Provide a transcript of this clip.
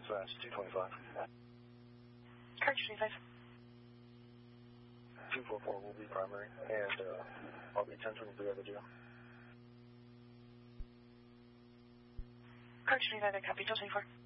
dispatch 225. Correct, 25. 244 will be primary, and I'll be 1023 at the jail. Correct, 25, I copy, 24.